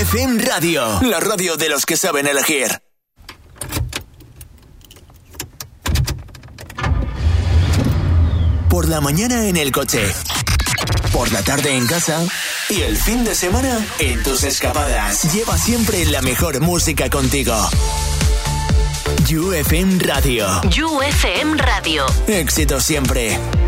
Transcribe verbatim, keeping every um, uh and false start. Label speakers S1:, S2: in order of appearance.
S1: F M Radio, la radio de los que saben elegir. Por la mañana en el coche, por la tarde en casa y el fin de semana en tus escapadas. Lleva siempre la mejor música contigo. You F M Radio.
S2: You F M Radio.
S1: Éxito siempre.